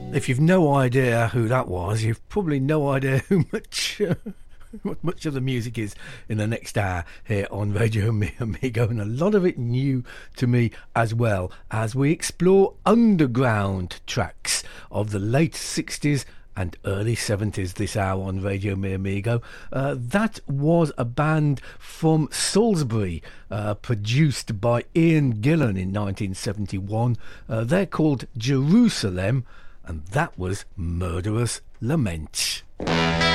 If you've no idea who that was, you've probably no idea who much of the music is in the next hour here on Radio Amigo, and a lot of it new to me as well, as we explore underground tracks of the late 60s and early 70s this hour on Radio Mi Amigo. That was a band from Salisbury, produced by Ian Gillan in 1971. They're called Jerusalem, and that was Murderous Lament.